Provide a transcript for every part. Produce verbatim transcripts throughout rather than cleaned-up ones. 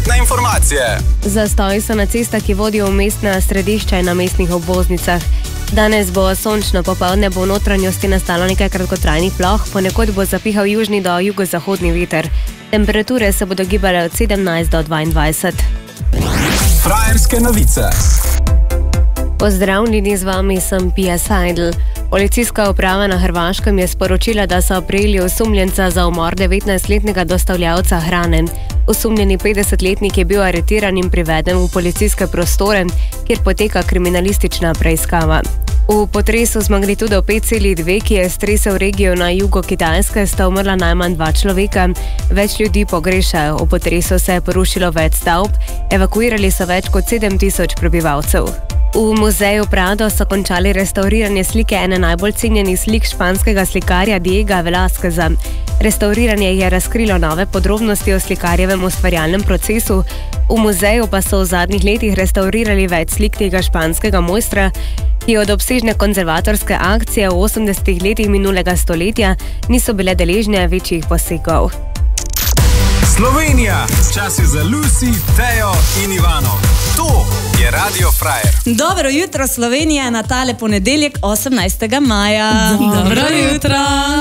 Korektne informacije. Zastoji so na cestah, ki vodijo v mestna središča in na mestnih obvoznicah. Danes bo sončno, popoldne bo v notranjosti nastalo nekaj kratkotrajnih ploh, ponekod bo zapihal južni do jugozahodni veter. Temperature se bodo gibale od sedemnajst do dvaindvajset. Frajerske novice. Pozdravljeni, z vami sem Pia Seidel. Policijska uprava na Hrvaškem je sporočila, da so prijeli osumljenca za umor devetnajstletnega dostavljavca hrane. Osumljeni petdesetletnik je bil aretiran in priveden v policijske prostore, kjer poteka kriminalistična preiskava. V potresu z magnitudo pet celih dve, ki je stresel regijo na jugu Kitajske, sta umrla najmanj dva človeka. Več ljudi pogrešajo. V potresu se je porušilo več stavb, evakuirali so več kot sedem tisoč prebivalcev. V muzeju Prado so končali restauriranje slike ene najbolj cenjenih slik španskega slikarja Diega Velázqueza. Restauriranje je razkrilo nove podrobnosti o slikarjevem ustvarjalnem procesu. V muzeju pa so v zadnjih letih restaurirali več slik tega španskega mojstra, ki od obsežne konzervatorske akcije v osemdesetih letih minulega stoletja niso bile deležne večjih posegov. Slovenija, čas je za Lucy, Tejo in Ivano. To je Radio Frajer. Dobro jutro, Slovenija, na tale ponedeljek osemnajstega maja. Dobro jutro.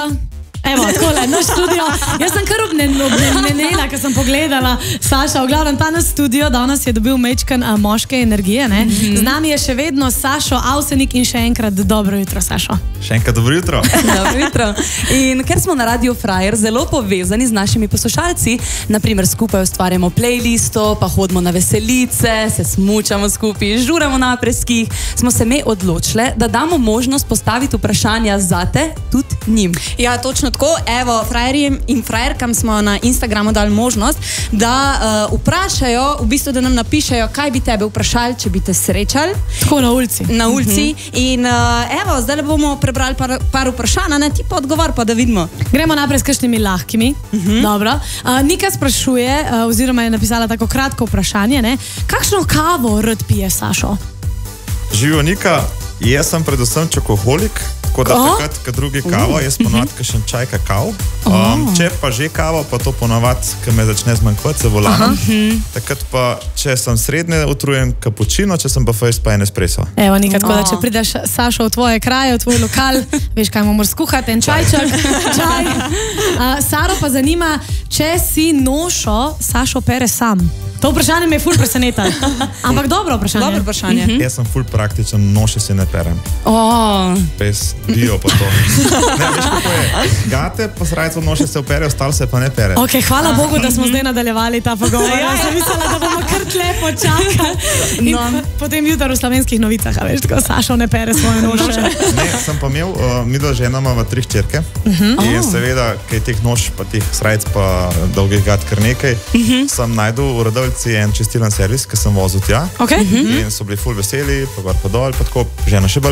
Evo, takole, naš studio. Jaz sem kar obnenela, ko sem pogledala Saša. V glavnem, ta naš studio danes je dobil mečkan a, moške energije. Ne? Z nami je še vedno Sašo Avsenik in še enkrat dobro jutro, Sašo. Še enkrat dobro jutro. Dobro jutro. In ker smo na Radio Frajer zelo povezani z našimi poslušalci, naprimer skupaj ustvarjamo playlisto, pa hodimo na veselice, se smučamo skupaj, žuramo na apreskih, smo se me odločile, da damo možnost postaviti vprašanja zate tudi njim. Ja, točno tako. Evo, frajerjem in frajerkam smo na Instagramu dali možnost, da uh, vprašajo, v bistvu, da nam napišejo, kaj bi tebe vprašali, če bi te srečali. Tako na ulici. Na ulici. Uh-huh. In uh, evo, zdaj bomo prebrali par, par vprašanj, ne ti pa odgovor, pa da vidimo. Gremo naprej s kakšnimi lahkimi. Uh-huh. Dobro. Uh, Nika sprašuje, uh, oziroma je napisala tako kratko vprašanje, ne? Kakšno kavo rad pije, Sašo? Živijo, Nika, jaz sem predvsem čokoholik, tako da Oh. takrat, kad drugi kavo, jaz ponovadi kakšen čaj kakao. Um, če pa že kavo, pa to ponovadi, ko me začne zmanjkovati za volanom. Takrat pa, če sem srednje utrujen, kapučino, če sem pa fejst, pa en espresso. Evo, Nika, tako da Oh. če prideš, Sašo, v tvoje kraje, v tvoj lokal, veš, kaj moraš skuhati, en čajček, čaj. Uh, Saro pa zanima, če si nošo Sašo pere sam. To vprašanje me je ful presenetilo. Ampak dobro vprašanje. Dobro vprašanje. Mhm. Jaz sem ful praktičen, noše si ne perem. Oh. Pes, bio pa to. Ne, veš kako je. Gate pa srajco noše se opere, ostalo se pa ne pere. Ok, hvala Bogu, da smo zdaj nadaljevali ta pogovor. Ja, ja. Jaz sem mislila, da bomo kar tle počakali. In No. potem jutro v slovenskih novicah, a veš, tako Sašo ne pere svoje noše. Ne, sem pa imel, uh, mi da žena imamo tri hčerke. In seveda, kaj teh nož, pa teh srajc, pa dolgih gat kar nekaj, sem najdel v Radovljici en čistilen servis, ki sem vozil tja. Ok? In so bili ful veseli, pa gor pa dol, pa tako, žena še bolj